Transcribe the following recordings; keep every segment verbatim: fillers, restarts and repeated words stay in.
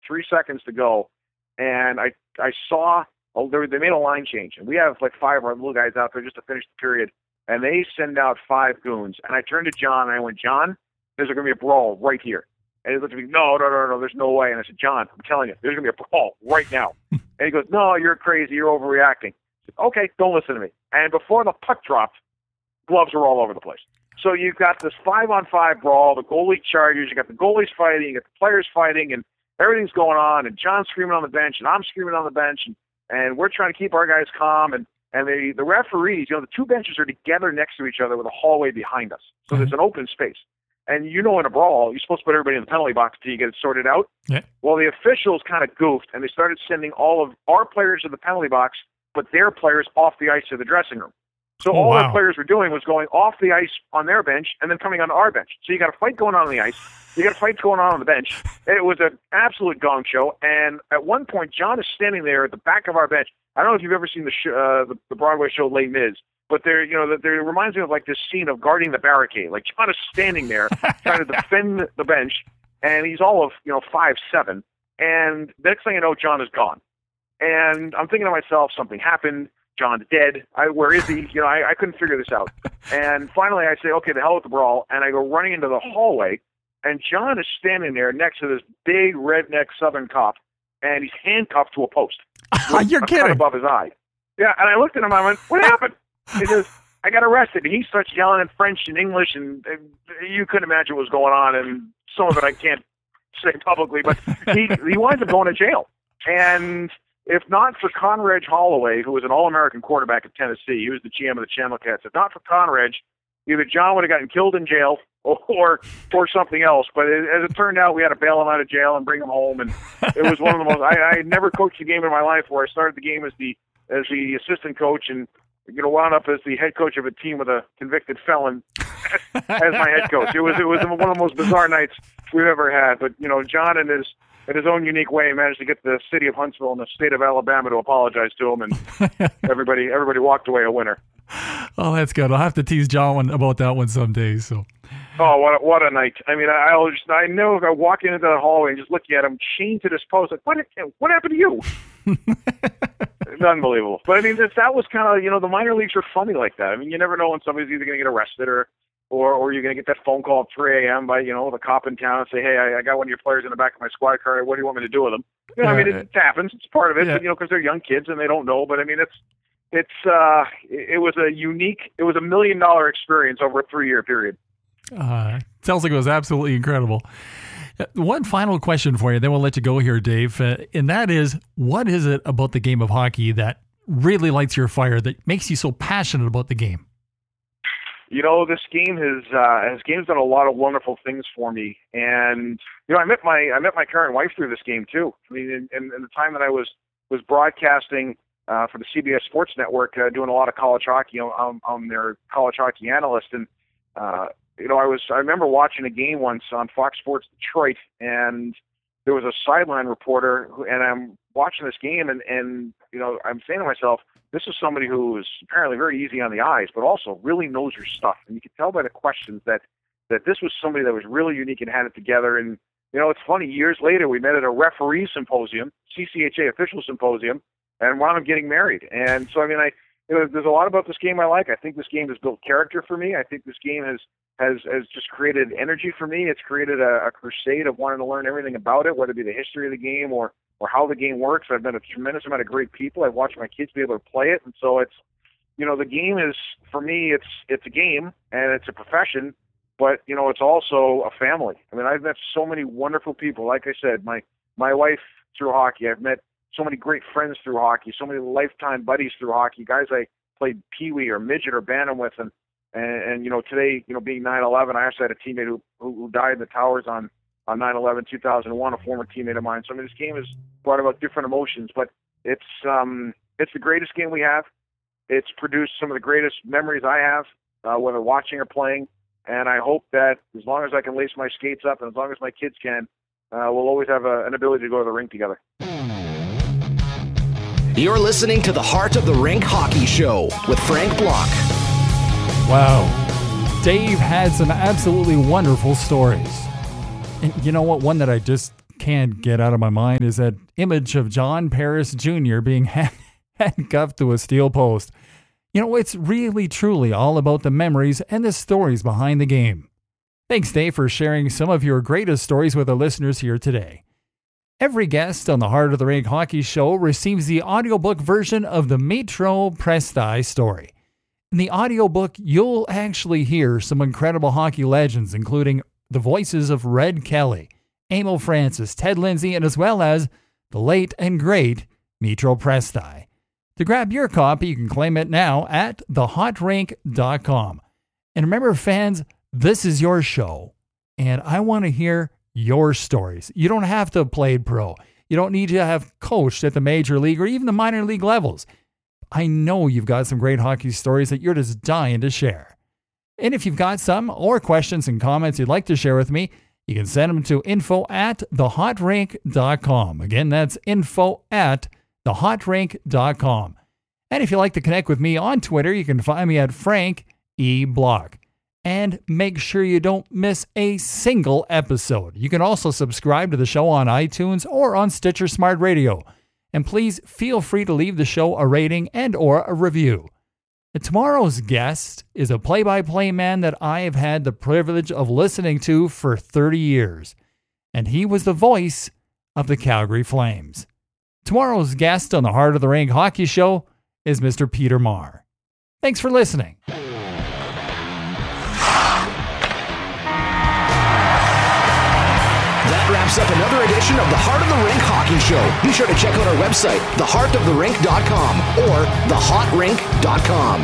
three seconds to go, and I I saw oh, they, they made a line change, and we have like five of our little guys out there just to finish the period, and they send out five goons, and I turned to John and I went, John, there's going to be a brawl right here. And he looked at me, no, no, no, no, there's no way. And I said, John, I'm telling you, there's going to be a brawl right now. And he goes, no, you're crazy, you're overreacting. I said, okay, don't listen to me. And before the puck dropped, gloves were all over the place. So you've got this five-on-five brawl, the goalie charges, you got the goalies fighting, you got the players fighting, and everything's going on, and John's screaming on the bench, and I'm screaming on the bench, and, and we're trying to keep our guys calm, and, and the, the referees, you know, the two benches are together next to each other with a hallway behind us. So mm-hmm. there's an open space. And you know in a brawl, you're supposed to put everybody in the penalty box until you get it sorted out. Yeah. Well, the officials kind of goofed, and they started sending all of our players to the penalty box, but their players off the ice to the dressing room. So oh, all wow. our players were doing was going off the ice on their bench and then coming onto our bench. So you got a fight going on on the ice. You got a fight going on on the bench. It was an absolute gong show. And at one point, John is standing there at the back of our bench. I don't know if you've ever seen the sh- uh, the, the Broadway show Les Mis, but there, you know, there reminds me of like this scene of guarding the barricade. Like John is standing there trying to defend the bench, and he's all of you know five seven. And the next thing you know, John is gone. And I'm thinking to myself, something happened. John's dead. I, where is he? You know, I, I couldn't figure this out. And finally, I say, okay, the hell with the brawl. And I go running into the hallway, and John is standing there next to this big redneck Southern cop, and he's handcuffed to a post. You're kidding. Above his eye. Yeah, and I looked at him. I went, what happened? He says, I got arrested. And he starts yelling in French and English, and, and you couldn't imagine what was going on. And some of it I can't say publicly, but he he winds up going to jail. And if not for Conrad Holloway, who was an All-American quarterback at Tennessee, he was the G M of the Chandler Cats. If not for Conrad, either John would have gotten killed in jail or or something else. But it, as it turned out, we had to bail him out of jail and bring him home. And it was one of the most. I, I never coached a game in my life where I started the game as the as the assistant coach and you know wound up as the head coach of a team with a convicted felon as my head coach. It was it was one of the most bizarre nights we've ever had. But you know, John and his. in his own unique way, managed to get the city of Huntsville and the state of Alabama to apologize to him, and everybody everybody walked away a winner. Oh, that's good. I'll have to tease John about that one someday. So, oh, what a, what a night! I mean, I I'll just, I know if I walk into the hallway and just looking at him chained to this post, like what what happened to you? It's unbelievable. But I mean, this, that was kind of you know the minor leagues are funny like that. I mean, you never know when somebody's either going to get arrested or. Or, or you're going to get that phone call at three a.m. by, you know, the cop in town and say, hey, I, I got one of your players in the back of my squad car. What do you want me to do with them? You know, yeah, I mean, it, it happens. It's part of it, yeah. But, you know, because they're young kids and they don't know. But, I mean, it's, it's, uh, it, it was a unique, it was a million dollar experience over a three-year period. Uh, sounds like it was absolutely incredible. One final question for you, then we'll let you go here, Dave. Uh, and that is, what is it about the game of hockey that really lights your fire, that makes you so passionate about the game? You know, this game has uh, this game's done a lot of wonderful things for me, and you know, I met my I met my current wife through this game too. I mean, in, in, in the time that I was was broadcasting uh, for the C B S Sports Network, uh, doing a lot of college hockey, you know, I'm, I'm their college hockey analyst, and uh, you know, I was I remember watching a game once on Fox Sports Detroit, and there was a sideline reporter, who, and I'm watching this game, and and you know, I'm saying to myself, this is somebody who is apparently very easy on the eyes, but also really knows her stuff. And you can tell by the questions that, that this was somebody that was really unique and had it together. And, you know, it's funny, years later, we met at a referee symposium, C C H A official symposium, and wound up getting married. And so, I mean, I you know, there's a lot about this game I like. I think this game has built character for me. I think this game has, has, has just created energy for me. It's created a, a crusade of wanting to learn everything about it, whether it be the history of the game or or how the game works. I've met a tremendous amount of great people. I've watched my kids be able to play it. And so it's, you know, the game is, for me, it's it's a game and it's a profession, but, you know, it's also a family. I mean, I've met so many wonderful people. Like I said, my, my wife through hockey. I've met so many great friends through hockey, so many lifetime buddies through hockey, guys I played peewee or midget or bantam with. And, and, and you know, today, you know, being nine eleven, I actually had a teammate who, who, who died in the towers on, on nine eleven two thousand one, a former teammate of mine. So, I mean, this game has brought about different emotions, but it's um, it's the greatest game we have. It's produced some of the greatest memories I have, uh, whether watching or playing, and I hope that as long as I can lace my skates up and as long as my kids can, uh, we'll always have a, an ability to go to the rink together. You're listening to the Heart of the Rink Hockey Show with Frank Block. Wow. Dave had some absolutely wonderful stories. And you know what? One that I just can't get out of my mind is that image of John Paris Junior being hand- handcuffed to a steel post. You know, it's really, truly all about the memories and the stories behind the game. Thanks, Dave, for sharing some of your greatest stories with our listeners here today. Every guest on the Heart of the Rink Hockey Show receives the audiobook version of the Metro Presti story. In the audiobook, you'll actually hear some incredible hockey legends, including the voices of Red Kelly, Emil Francis, Ted Lindsay, and as well as the late and great Metro Presti. To grab your copy, you can claim it now at the hot rink dot com. And remember, fans, this is your show, and I want to hear your stories. You don't have to have played pro. You don't need to have coached at the major league or even the minor league levels. I know you've got some great hockey stories that you're just dying to share. And if you've got some or questions and comments you'd like to share with me, you can send them to info at the hot rink dot com. Again, that's info at the hot rink dot com. And if you'd like to connect with me on Twitter, you can find me at Frank E. Block. And make sure you don't miss a single episode. You can also subscribe to the show on iTunes or on Stitcher Smart Radio. And please feel free to leave the show a rating and or a review. And tomorrow's guest is a play-by-play man that I have had the privilege of listening to for thirty years. And he was the voice of the Calgary Flames. Tomorrow's guest on the Heart of the Rink Hockey Show is Mister Peter Maher. Thanks for listening. Wraps up another edition of the Heart of the Rink Hockey Show. Be sure to check out our website, the heart of the rink dot com or the hot rink dot com.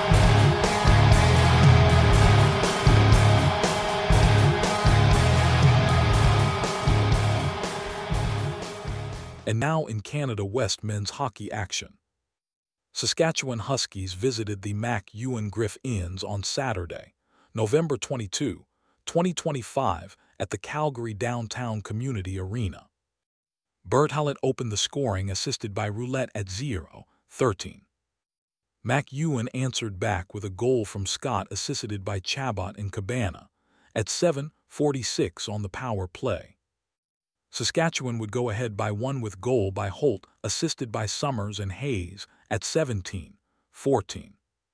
And now in Canada West men's hockey action. Saskatchewan Huskies visited the Mac Ewan Griff Inns on Saturday, November twenty-second, twenty twenty-five, at the Calgary Downtown Community Arena. Bert Hallett opened the scoring, assisted by Roulette at zero thirteen. Mac Ewan answered back with a goal from Scott, assisted by Chabot and Cabana, at seven forty-six on the power play. Saskatchewan would go ahead by one with goal by Holt, assisted by Summers and Hayes, at seventeen fourteen.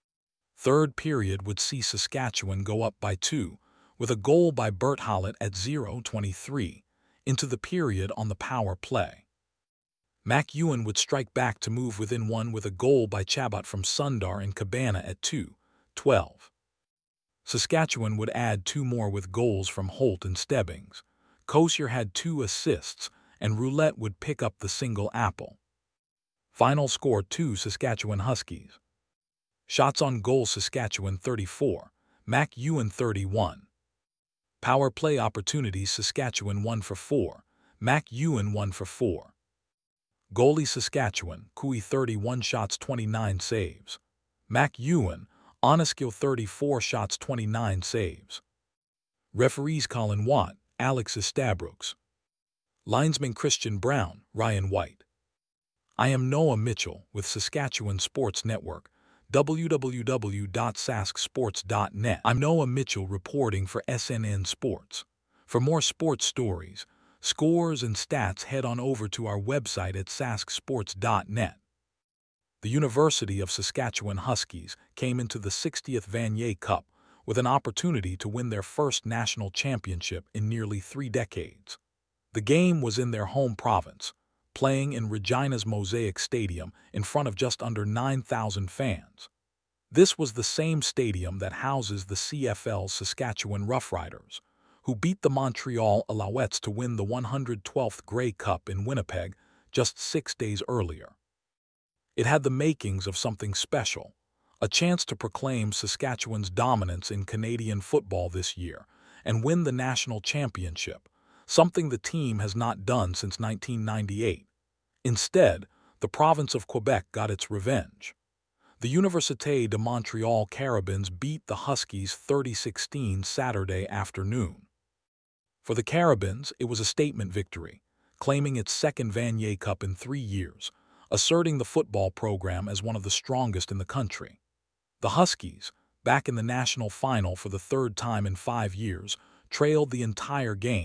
Third period would see Saskatchewan go up by two, with a goal by Bert Hallett at zero twenty-three, into the period on the power play. Mac Ewan would strike back to move within one with a goal by Chabot from Sundar and Cabana at two twelve. Saskatchewan would add two more with goals from Holt and Stebbings. Kosier had two assists, and Roulette would pick up the single apple. Final score two Saskatchewan Huskies. Shots on goal Saskatchewan thirty-four, Mac Ewan thirty-one. Power play opportunities Saskatchewan one for four, Mac Ewan one for four. Goalie Saskatchewan, Cooey thirty-one shots twenty-nine saves. Mac Ewan, Oneskill thirty-four shots twenty-nine saves. Referees Colin Watt, Alex Estabrooks. Linesman Christian Brown, Ryan White. I am Noah Mitchell with Saskatchewan Sports Network, w w w dot sask sports dot net. I'm Noah Mitchell reporting for S N N Sports. For more sports stories, scores, and stats, head on over to our website at sask sports dot net. The University of Saskatchewan Huskies came into the sixtieth Vanier Cup with an opportunity to win their first national championship in nearly three decades. The game was in their home province, playing in Regina's Mosaic Stadium in front of just under nine thousand fans. This was the same stadium that houses the C F L's Saskatchewan Roughriders, who beat the Montreal Alouettes to win the one hundred twelfth Grey Cup in Winnipeg just six days earlier. It had the makings of something special, a chance to proclaim Saskatchewan's dominance in Canadian football this year and win the national championship, something the team has not done since nineteen ninety-eight. Instead, the province of Quebec got its revenge. The Université de Montréal Carabins beat the Huskies thirty sixteen Saturday afternoon. For the Carabins, it was a statement victory, claiming its second Vanier Cup in three years, asserting the football program as one of the strongest in the country. The Huskies, back in the national final for the third time in five years, trailed the entire game,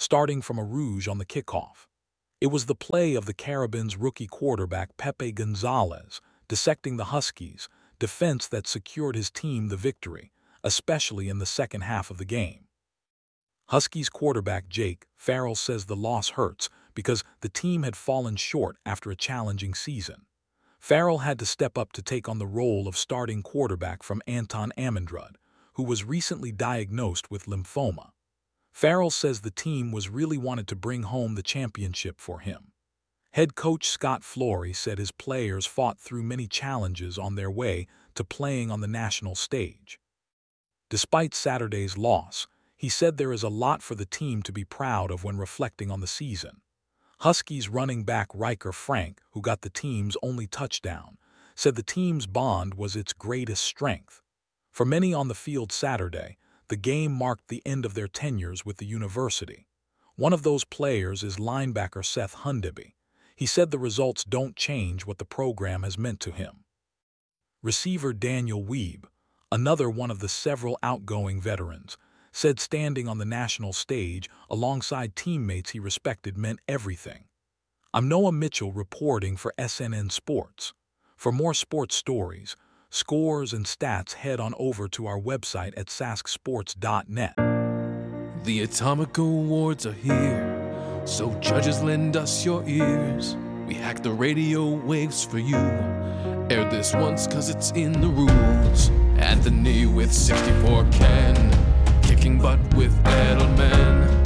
starting from a rouge on the kickoff. It was the play of the Carabins' rookie quarterback Pepe Gonzalez, dissecting the Huskies' defense that secured his team the victory, especially in the second half of the game. Huskies quarterback Jake Farrell says the loss hurts because the team had fallen short after a challenging season. Farrell had to step up to take on the role of starting quarterback from Anton Amendrud, who was recently diagnosed with lymphoma. Farrell says the team was really wanted to bring home the championship for him. Head coach Scott Flory said his players fought through many challenges on their way to playing on the national stage. Despite Saturday's loss, he said there is a lot for the team to be proud of when reflecting on the season. Huskies running back Riker Frank, who got the team's only touchdown, said the team's bond was its greatest strength. For many on the field Saturday, the game marked the end of their tenures with the university. One of those players is linebacker Seth Hundeby. He said the results don't change what the program has meant to him. Receiver Daniel Weeb, another one of the several outgoing veterans, said standing on the national stage alongside teammates he respected meant everything. I'm Noah Mitchell reporting for S N N Sports. For more sports stories, scores, and stats, head on over to our website at sask sports dot net. The Atomic Awards are here, so judges lend us your ears. We hack the radio waves for you. Air this once cause it's in the rules. Anthony with sixty-four Ken, kicking butt with Edelman.